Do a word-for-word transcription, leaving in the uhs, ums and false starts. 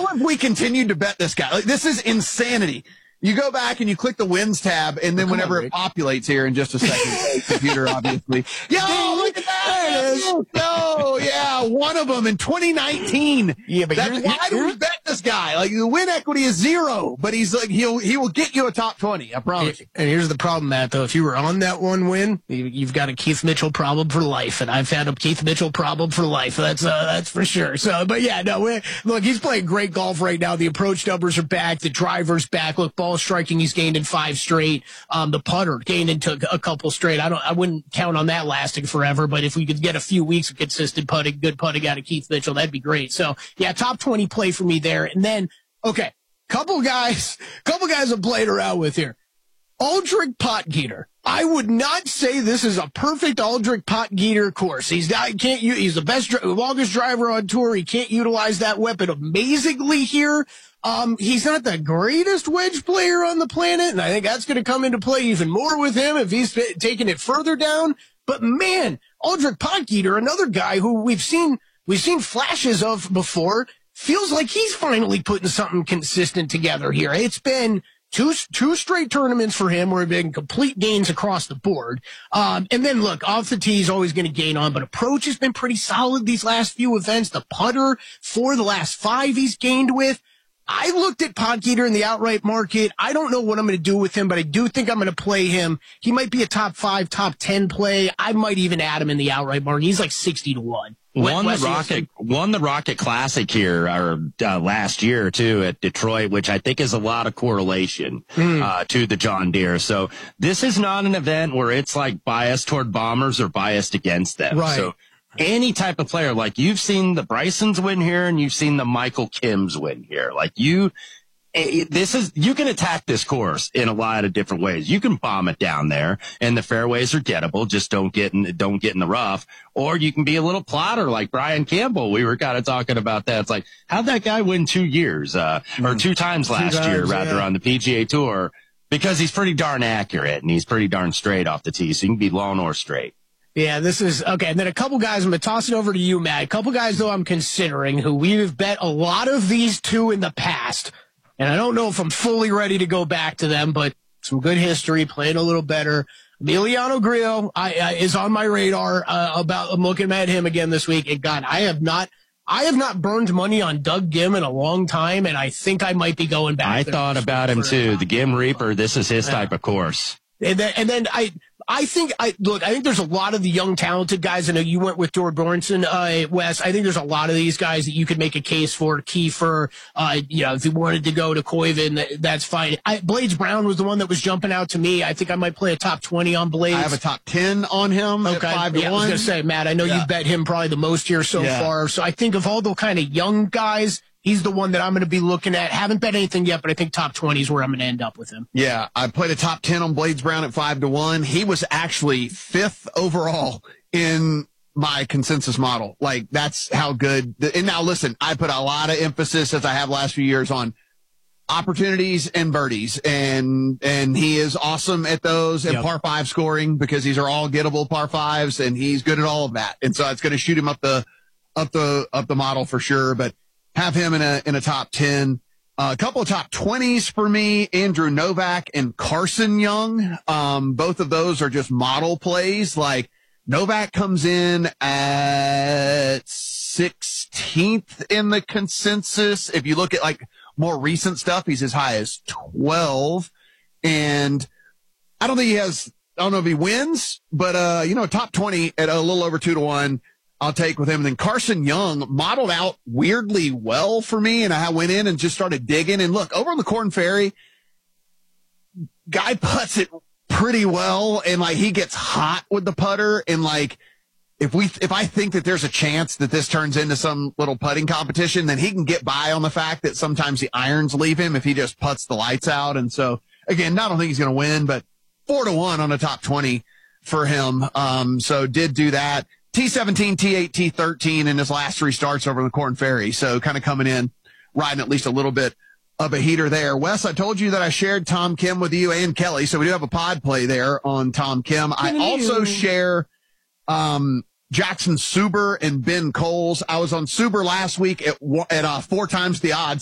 How have we continued to bet this guy? Like, this is insanity. You go back and you click the wins tab, and then oh, whenever on, it populates here in just a second, computer, obviously. Yo, look at that. There it is. No, yeah, one of them in twenty nineteen. Yeah, but That's, why do we bet this guy? Like, the win equity is zero, but he's like, he'll, he will get you a top twenty, I promise you. And here's the problem, Matt, though. If you were on that one win, you've got a Keith Mitchell problem for life, and I've had a Keith Mitchell problem for life. That's, uh, that's for sure. So, but yeah, no, we, look, he's playing great golf right now. The approach numbers are back. The driver's back. Look, ball striking, he's gained in five straight. Um, the putter gained into a couple straight. I don't, I wouldn't count on that lasting forever, but if we could get a few weeks of consistent putting, good putting out of Keith Mitchell, that'd be great. So yeah, top twenty play for me there. And then, okay, couple guys, couple guys I'm playing around with here. Aldrich Potgieter. I would not say this is a perfect Aldrich Potgieter course. He's not, he can't, he's the best, longest driver on tour. He can't utilize that weapon amazingly here. Um, he's not the greatest wedge player on the planet, and I think that's going to come into play even more with him if he's taking it further down. But man, Aldrich Potgieter, another guy who we've seen, we've seen flashes of before, feels like he's finally putting something consistent together here. It's been Two, two straight tournaments for him where have been complete gains across the board. Um, and then look, off the tee is always going to gain on, but approach has been pretty solid these last few events. The putter for the last five he's gained with. I looked at Potgieter in the outright market. I don't know what I'm going to do with him, but I do think I'm going to play him. He might be a top five, top ten play. I might even add him in the outright market. He's like sixty to one. Won the Rocket, won the Rocket Classic here, or uh, last year too at Detroit, which I think is a lot of correlation mm. uh, to the John Deere. So this is not an event where it's like biased toward Bombers or biased against them. Right. So any type of player, like you've seen the Brysons win here and you've seen the Michael Kims win here. Like you, this is, you can attack this course in a lot of different ways. You can bomb it down there and the fairways are gettable. Just don't get in, don't get in the rough. Or you can be a little plotter like Brian Campbell. We were kind of talking about that. It's like, how'd that guy win two years, uh, or two times last two times, year, rather, yeah. on the P G A Tour? Because he's pretty darn accurate and he's pretty darn straight off the tee. So you can be long or straight. Yeah, this is okay. And then a couple guys, I'm going to toss it over to you, Matt. A couple guys, though, I'm considering who we've bet a lot of these two in the past. And I don't know if I'm fully ready to go back to them, but some good history, playing a little better. Emiliano Grillo I, I, is on my radar uh, about, I'm looking at him again this week. And God, I have not, I have not burned money on Doug Ghim in a long time, and I think I might be going back. I thought about him too. The Ghim Reaper, this is his yeah. type of course. And then, and then I, I think I look. I think there's a lot of the young, talented guys. I know you went with George Bjornsson, uh, Wes. I think there's a lot of these guys that you could make a case for. Kiefer, uh, you know, if you wanted to go to Koiven, that's fine. I, Blades Brown was the one that was jumping out to me. I think I might play a top twenty on Blades. I have a top ten on him. Okay, at five to yeah, one. I was gonna say, Matt. I know yeah. you bet him probably the most here so yeah. far. So I think of all the kind of young guys, he's the one that I'm going to be looking at. Haven't bet anything yet, but I think top twenty is where I'm going to end up with him. Yeah, I played a top ten on Blades Brown at five to one. He was actually fifth overall in my consensus model. Like, that's how good. The, and now listen, I put a lot of emphasis, as I have last few years, on opportunities and birdies, and and he is awesome at those, and yep. par five scoring, because these are all gettable par fives, and he's good at all of that. And so it's going to shoot him up the up the up the model for sure. But have him in a in a top ten. Uh, a couple of top twenties for me, Andrew Novak and Carson Young. Um, both of those are just model plays. Like, Novak comes in at sixteenth in the consensus. If you look at like more recent stuff, he's as high as twelve. And I don't think he has, I don't know if he wins, but, uh, you know, top twenty at a little over two to one. I'll take with him. And then Carson Young modeled out weirdly well for me, and I went in and just started digging. And look, over on the Corn Ferry, guy putts it pretty well, and like he gets hot with the putter. And like, if we, if I think that there's a chance that this turns into some little putting competition, then he can get by on the fact that sometimes the irons leave him if he just puts the lights out. And so again, I don't think he's going to win, but four to one on a top twenty for him. Um, so did do that. T seventeen, T eight, T thirteen in his last three starts over the Corn Ferry. So kind of coming in, riding at least a little bit of a heater there. Wes, I told you that I shared Tom Kim with you and Kelly. So we do have a pod play there on Tom Kim. I also share, um, Jackson Suber and Ben Coles. I was on Suber last week at, at, uh, four times the odds.